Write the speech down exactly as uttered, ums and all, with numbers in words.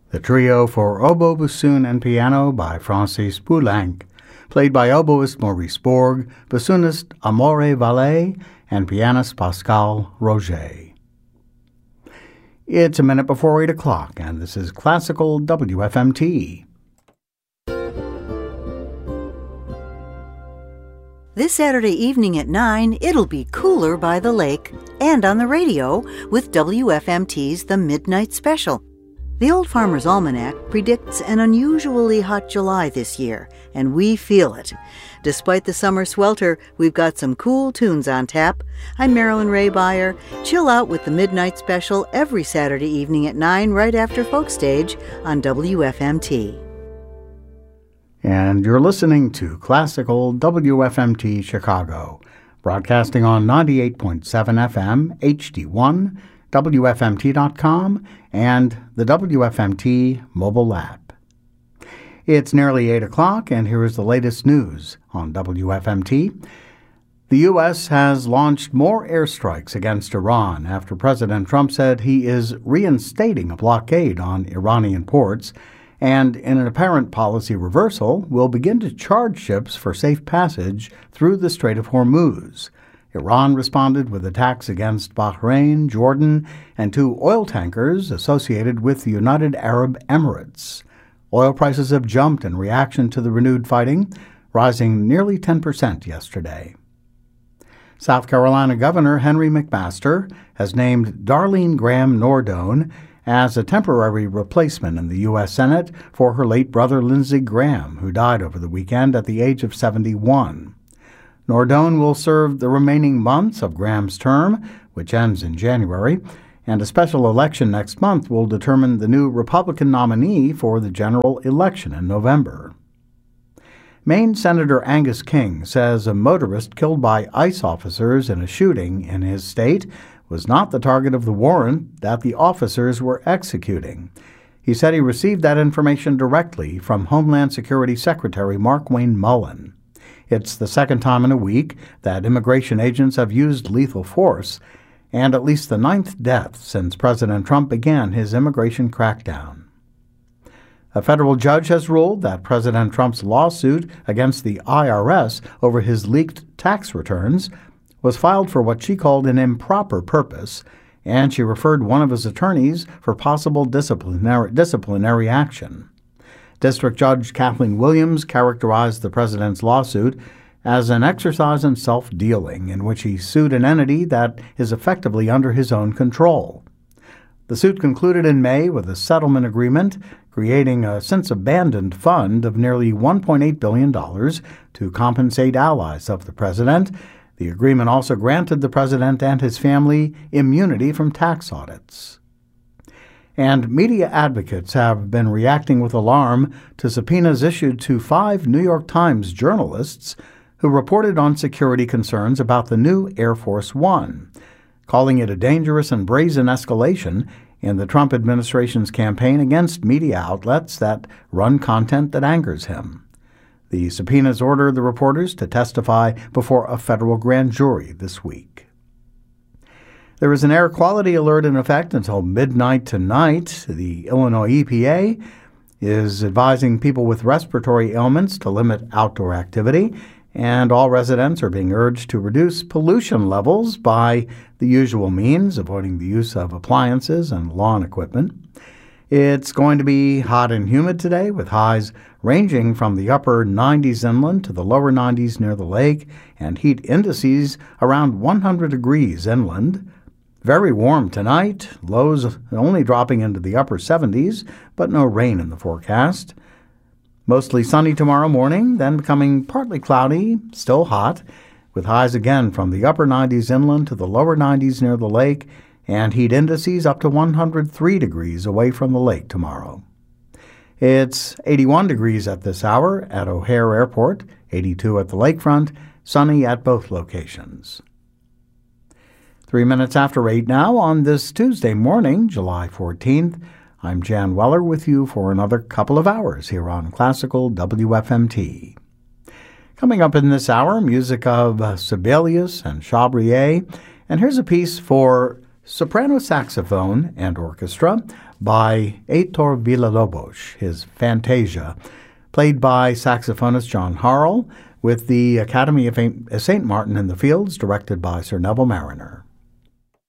The trio for oboe, bassoon, and piano by Francis Poulenc, played by oboist Maurice Borg, bassoonist Amore Valle, and pianist Pascal Roger. It's a minute before eight o'clock, and this is Classical W F M T. This Saturday evening at nine, it'll be cooler by the lake and on the radio with W F M T's The Midnight Special. The Old Farmer's Almanac predicts an unusually hot July this year, and we feel it. Despite the summer swelter, we've got some cool tunes on tap. I'm Marilyn Ray Beyer. Chill out with The Midnight Special every Saturday evening at nine right after Folk Stage on W F M T. And you're listening to Classical W F M T Chicago, broadcasting on ninety-eight point seven F M, H D one, W F M T dot com, and the W F M T mobile app. It's nearly eight o'clock, and here is the latest news on W F M T. The U S has launched more airstrikes against Iran after President Trump said he is reinstating a blockade on Iranian ports, and in an apparent policy reversal, will begin to charge ships for safe passage through the Strait of Hormuz. Iran responded with attacks against Bahrain, Jordan, and two oil tankers associated with the United Arab Emirates. Oil prices have jumped in reaction to the renewed fighting, rising nearly ten percent yesterday. South Carolina Governor Henry McMaster has named Darlene Graham Nordone as a temporary replacement in the U S Senate for her late brother Lindsey Graham, who died over the weekend at the age of seventy-one. Nordone will serve the remaining months of Graham's term, which ends in January, and a special election next month will determine the new Republican nominee for the general election in November. Maine Senator Angus King says a motorist killed by ICE officers in a shooting in his state was not the target of the warrant that the officers were executing. He said he received that information directly from Homeland Security Secretary Markwayne Mullin. It's the second time in a week that immigration agents have used lethal force, and at least the ninth death since President Trump began his immigration crackdown. A federal judge has ruled that President Trump's lawsuit against the I R S over his leaked tax returns was filed for what she called an improper purpose, and she referred one of his attorneys for possible disciplinary, disciplinary action. District Judge Kathleen Williams characterized the president's lawsuit as an exercise in self-dealing in which he sued an entity that is effectively under his own control. The suit concluded in May with a settlement agreement creating a since-abandoned fund of nearly one point eight billion dollars to compensate allies of the president. The agreement also granted the president and his family immunity from tax audits. And media advocates have been reacting with alarm to subpoenas issued to five New York Times journalists who reported on security concerns about the new Air Force One, calling it a dangerous and brazen escalation in the Trump administration's campaign against media outlets that run content that angers him. The subpoenas order the reporters to testify before a federal grand jury this week. There is an air quality alert in effect until midnight tonight. The Illinois E P A is advising people with respiratory ailments to limit outdoor activity, and all residents are being urged to reduce pollution levels by the usual means, avoiding the use of appliances and lawn equipment. It's going to be hot and humid today, with highs ranging from the upper nineties inland to the lower nineties near the lake, and heat indices around one hundred degrees inland. Very warm tonight, lows only dropping into the upper seventies, but no rain in the forecast. Mostly sunny tomorrow morning, then becoming partly cloudy, still hot, with highs again from the upper nineties inland to the lower nineties near the lake, and heat indices up to one hundred three degrees away from the lake tomorrow. It's eighty-one degrees at this hour at O'Hare Airport, eighty-two at the lakefront, sunny at both locations. Three minutes after eight now on this Tuesday morning, July fourteenth, I'm Jan Weller with you for another couple of hours here on Classical W F M T. Coming up in this hour, music of Sibelius and Chabrier, and here's a piece for soprano saxophone and orchestra by Heitor Villa-Lobos, his Fantasia, played by saxophonist John Harrell, with the Academy of Saint Martin in the Fields, directed by Sir Neville Mariner.